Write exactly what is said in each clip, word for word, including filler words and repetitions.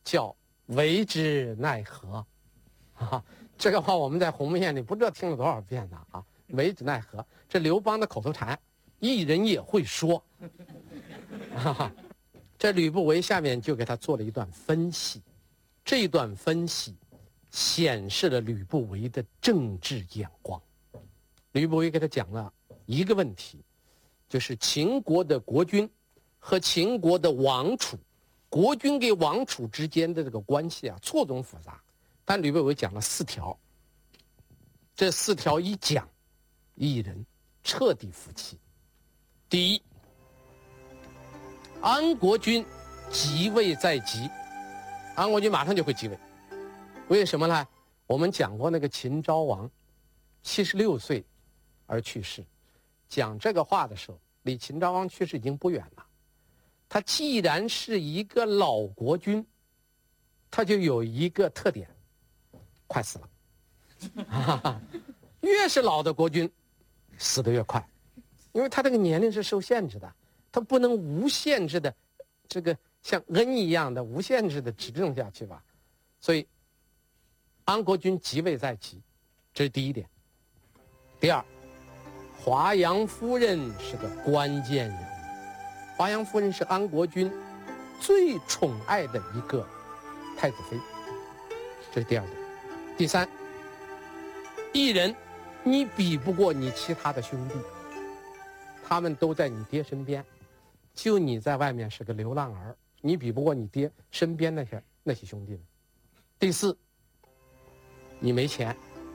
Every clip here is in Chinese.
叫为之奈何。啊，这个话我们在鸿门宴里不知道听了多少遍呢啊！为之奈何，这刘邦的口头禅，艺人也会说。啊，这吕不韦下面就给他做了一段分析，这一段分析显示了吕不韦的政治眼光。吕不韦给他讲了一个问题，就是秦国的国君和秦国的王储，国君跟王储之间的这个关系啊，错综复杂。但吕不韦讲了四条，这四条一讲，一人彻底服气。第一，安国君即位在即，安国君马上就会即位。为什么呢？我们讲过那个秦昭王，七十六岁而去世。讲这个话的时候，离秦昭王去世已经不远了。他既然是一个老国君，他就有一个特点，快死了。越是老的国君，死得越快，因为他这个年龄是受限制的，他不能无限制的，这个像恩一样的无限制的执政下去吧。所以，安国君即位在即，这是第一点。第二，华阳夫人是个关键人物。华阳夫人是安国君最宠爱的一个太子妃，这是第二点。第三，一人你比不过你其他的兄弟，他们都在你爹身边，就你在外面是个流浪儿，你比不过你爹身边那些那些兄弟们。第四，你没钱，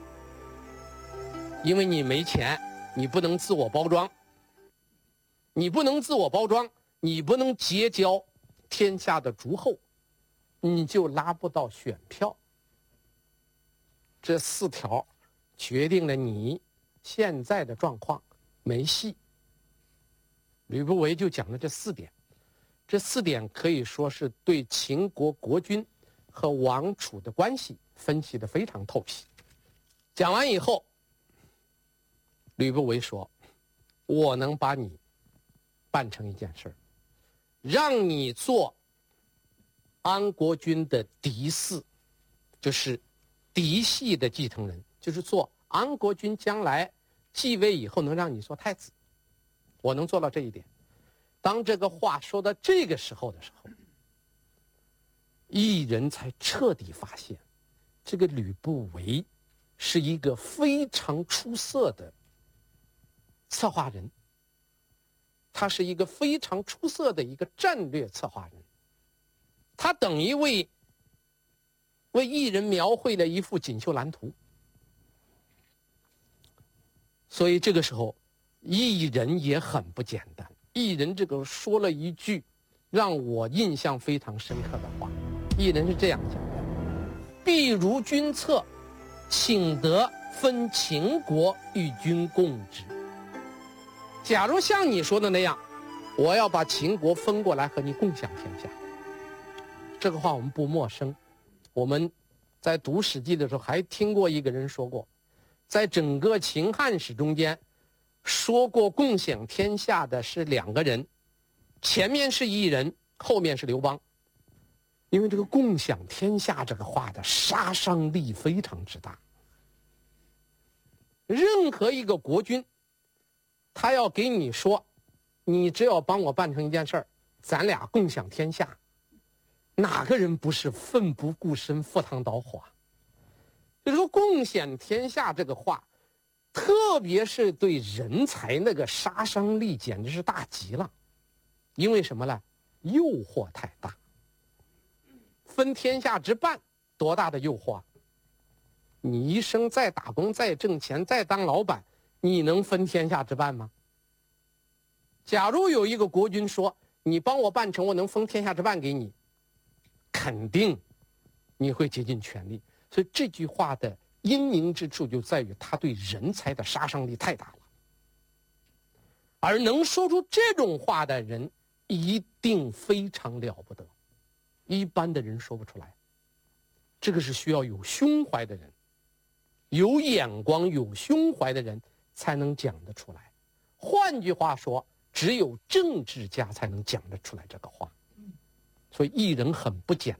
因为你没钱，你不能自我包装，你不能自我包装，你不能结交天下的诸侯，你就拉不到选票。这四条决定了你现在的状况没戏。吕不韦就讲了这四点，这四点可以说是对秦国国君和王储的关系分析得非常透皮。讲完以后，吕不韦说，我能把你办成一件事儿，让你做安国君的嫡嗣，就是嫡系的继承人，就是做安国君将来继位以后能让你做太子，我能做到这一点。当这个话说到这个时候的时候，一人才彻底发现，这个吕不韦是一个非常出色的策划人，他是一个非常出色的一个战略策划人，他等于为为一人描绘了一幅锦绣蓝图。所以这个时候，一人也很不简单。一人这个说了一句让我印象非常深刻的话，一人是这样讲的：必如君策，请得分秦国与君共之。假如像你说的那样，我要把秦国分过来和你共享天下。这个话我们不陌生，我们在读《史记》的时候还听过一个人说过，在整个秦汉史中间说过共享天下的是两个人，前面是一人，后面是刘邦。因为这个共享天下这个话的杀伤力非常之大，任何一个国君他要给你说，你只要帮我办成一件事儿，咱俩共享天下，哪个人不是奋不顾身赴汤蹈火？就说共享天下这个话，特别是对人才那个杀伤力简直是大极了。因为什么呢？诱惑太大。分天下之半，多大的诱惑啊！你一生再打工再挣钱再当老板，你能分天下之半吗？假如有一个国君说，你帮我办成，我能分天下之半给你，肯定你会竭尽全力。所以这句话的阴明之处就在于他对人才的杀伤力太大了，而能说出这种话的人一定非常了不得，一般的人说不出来。这个是需要有胸怀的人，有眼光有胸怀的人才能讲得出来。换句话说，只有政治家才能讲得出来这个话。所以一人很不简